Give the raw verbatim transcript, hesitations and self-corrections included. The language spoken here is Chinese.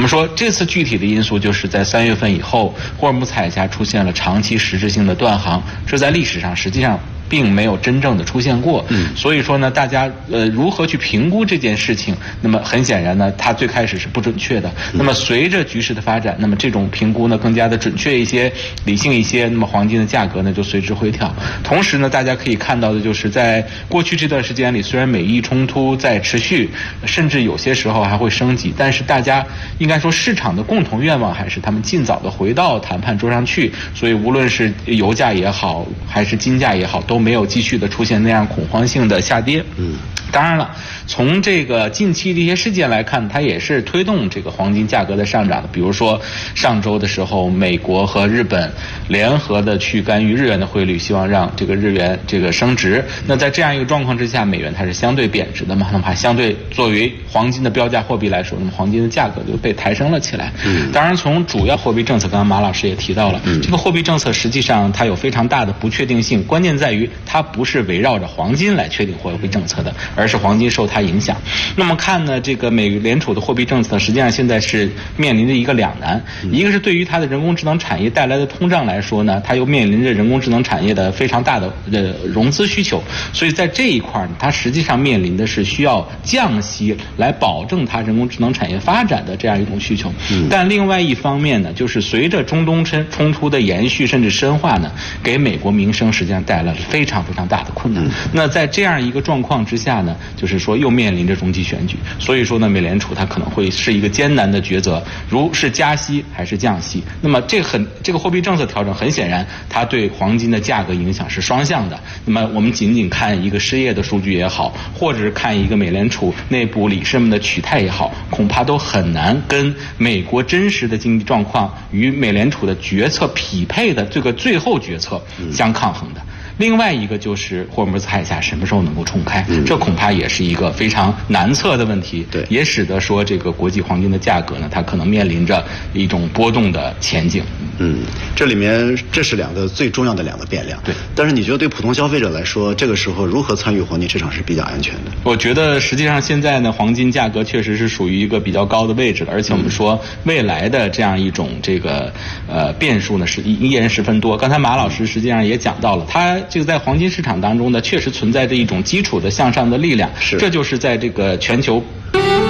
们说这次具体的因素就是在三月份以后，霍尔木兹海峡出现了长期实质性的断航，这在历史上实际上并没有真正的出现过，嗯，所以说呢，大家呃如何去评估这件事情？那么很显然呢，它最开始是不准确的。那么随着局势的发展，那么这种评估呢更加的准确一些、理性一些，那么黄金的价格呢就随之回调。同时呢，大家可以看到的就是在过去这段时间里，虽然美伊冲突在持续，甚至有些时候还会升级，但是大家应该说市场的共同愿望还是他们尽早的回到谈判桌上去。所以无论是油价也好，还是金价也好，都都没有继续的出现那样恐慌性的下跌。嗯，当然了，从这个近期的一些事件来看，它也是推动这个黄金价格的上涨的。比如说上周的时候，美国和日本联合的去干预日元的汇率，希望让这个日元这个升值。那在这样一个状况之下，美元它是相对贬值的嘛，那么还相对作为黄金的标价货币来说，那么黄金的价格就被抬升了起来。嗯，当然从主要货币政策，刚刚马老师也提到了，嗯，这个货币政策实际上它有非常大的不确定性，关键在于它不是围绕着黄金来确定货币政策的，而是黄金受它影响。那么看呢，这个美联储的货币政策实际上现在是面临着一个两难，一个是对于它的人工智能产业带来的通胀来说呢，它又面临着人工智能产业的非常大的呃融资需求，所以在这一块它实际上面临的是需要降息来保证它人工智能产业发展的这样一种需求。但另外一方面呢，就是随着中东冲突的延续甚至深化呢，给美国民生实际上带来了非常非常大的困难。那在这样一个状况之下呢，就是说又面临着中期选举，所以说呢，美联储它可能会是一个艰难的抉择，如是加息还是降息。那么这很这个货币政策调整很显然，它对黄金的价格影响是双向的。那么我们仅仅看一个失业的数据也好，或者是看一个美联储内部理事们的取态也好，恐怕都很难跟美国真实的经济状况与美联储的决策匹配的这个最后决策相抗衡的。另外一个就是霍尔木兹海峡什么时候能够冲开，嗯、这恐怕也是一个非常难测的问题。对，也使得说这个国际黄金的价格呢，它可能面临着一种波动的前景。 嗯，这里面这是两个最重要的两个变量。对，但是你觉得对普通消费者来说，这个时候如何参与黄金市场是比较安全的？ 我觉得实际上现在呢，黄金价格确实是属于一个比较高的位置了，而且我们说未来的这样一种这个呃变数呢是依然十分多。刚才马老师实际上也讲到了，他这个在黄金市场当中呢，确实存在着一种基础的向上的力量，是，这就是在这个全球。